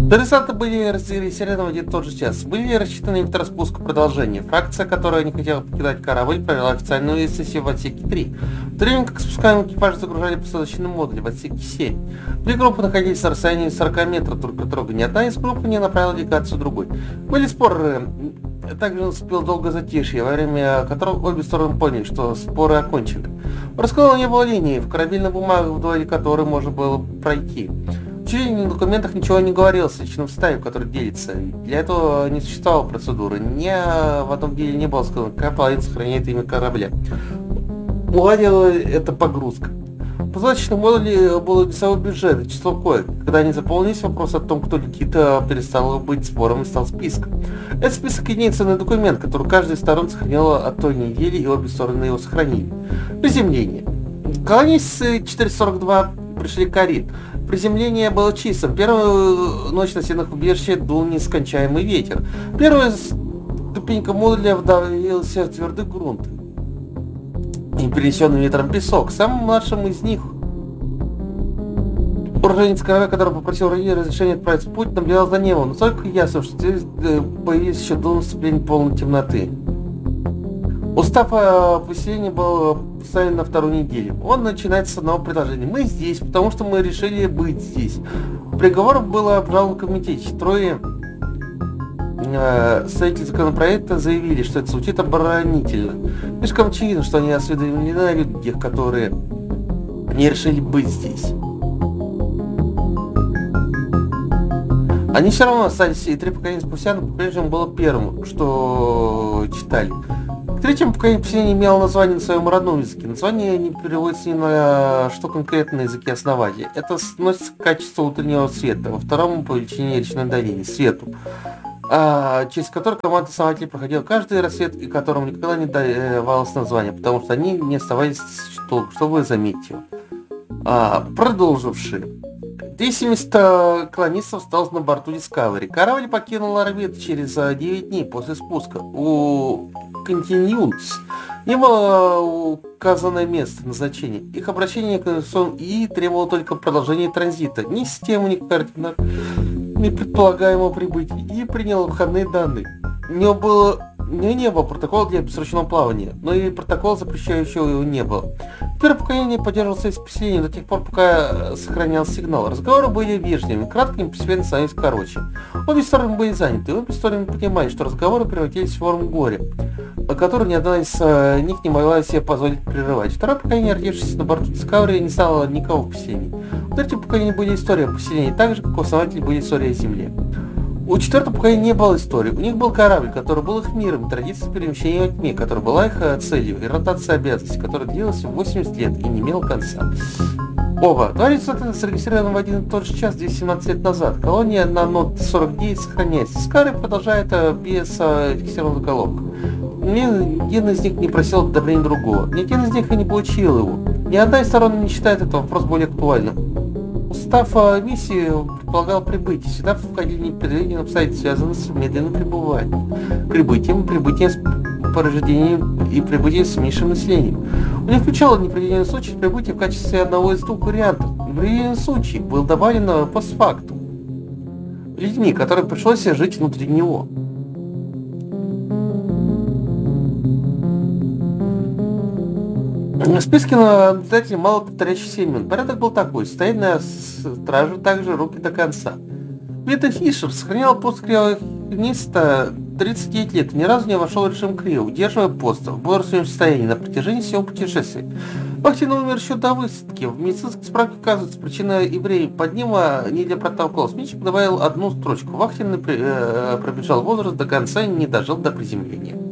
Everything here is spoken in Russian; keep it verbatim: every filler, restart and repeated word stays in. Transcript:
Десанты были разделены в один и тот же час. Были рассчитаны вектор спуска продолжения. Фракция, которая не хотела покидать корабль, провела официальную сессию в отсеке три. В то время как спускаемый экипаж загружали посадочный модуль в отсеке семь. Две группы находились на расстоянии сорока метров друг от друга. Ни одна из групп не направила делегацию другой. Были споры. Также наступило долгое затишье, во время которого обе стороны поняли, что споры окончены. У раскола не было линии, в корабельной бумаге, вдоль которой можно было пройти. В учрежденных документах ничего не говорилось, лично в стае, который делится. Для этого не существовало процедуры. Ни в одном деле не было сказано, какая половина сохраняет имя корабля. Уладила это погрузка. В посадочном модуле был весовой бюджет и число коек. Когда они заполнились, вопрос о том, кто летит, перестал быть спором и стал списком. Этот список единственный документ, который каждая из сторон сохраняла от той недели, и обе стороны его сохранили. Приземление. Колонисты четыреста сорок два пришли к Арит. Приземление было чистым. Первую ночь на стенах убежища дул нескончаемый ветер. Первая ступенька модуля вдавился в твердый грунт и перенесенный ветром песок. Самым младшим из них, уроженец корабля, который попросил родителей разрешения отправиться в путь, наблюдал за небом. Настолько ясно, что здесь появились еще до наступления полной темноты. Устав о поселении был поставлен на вторую неделю. Он начинается с одного предложения. Мы здесь, потому что мы решили быть здесь. Приговор был обжалован в комитете. Трое э, строители законопроекта заявили, что это звучит оборонительно. Слишком очевидно, что они осведомлены о людях, которые не решили быть здесь. Они все равно остались, и три поколения спустя, но по-прежнему было первым, что читали. Третьему поколению поселение имело название на своем родном языке. Название не переводится ни на что конкретно на языке основания. Это относится к качеству утреннего света. Во втором по величине речной долины, свету, а, через который команда основателей проходила каждый рассвет, и которому никогда не давалось название, потому что они не оставались, чтобы заметить его. А, продолжившие. двести семьдесят колонистов осталось на борту Discovery. Корабль покинул орбиту через девять дней после спуска. У Continuance не было указанное место назначения. Их обращение к ИИ требовало только продолжения транзита. Ни системы, ни координат, ни предполагаемого прибытия. И принял входные данные. У него было не, не было протокола для бессрочного плавания, но и протокола, запрещающего его, не было. Первое поколение поддерживало связь с поселением до тех пор, пока сохранялся сигнал. Разговоры были вежливыми, краткими, постепенно становились короче. Обе стороны были заняты, и обе стороны понимали, что разговоры превратились в форму горя, которую ни одна из uh, них не могла себе позволить прерывать. Второе поколение, родившееся на борту Discovery, не знало никого в поселении. У третьего поколения были истории о поселении, так же, как у основателей были истории о Земле. У четвертого поколения не было истории. У них был корабль, который был их миром, традиция перемещения во тьме, которая была их целью, и ротация обязанностей, которая длилась восемьдесят лет и не имела конца. Оба. Два результата зарегистрированы в один и тот же час двести семнадцать лет назад. Колония на нот сорок девять сохраняется. Скары продолжает без фиксированного заголовка. Ни один из них не просил одобрения другого. Ни один из них и не получил его. Ни одна из сторон не считает этот вопрос более актуальным. Устав миссии предполагал прибытие. Сюда входили непредвиденные обстоятельства, связанные с медленным прибыванием, прибытием, прибытием с порождением и прибытием с меньшим населением. Он не включал непредвиденный случай прибытия в качестве одного из двух вариантов. Непредвиденный случай был добавлен постфактум людьми, которым пришлось жить внутри него. В списке наблюдателей мало повторяющихся имен. Порядок был такой. Стоять на страже также руки до конца. Вита Фишер сохранял пост криогениста тридцать девять лет и ни разу не вошел в режим крио, удерживая пост в бодрствующем состоянии на протяжении всего путешествия. Вахтин умер еще до высадки. В медицинской справке указывается причина и время подъема не для протокола. Сменщик добавил одну строчку. Вахтин пробежал возраст до конца и не дожил до приземления.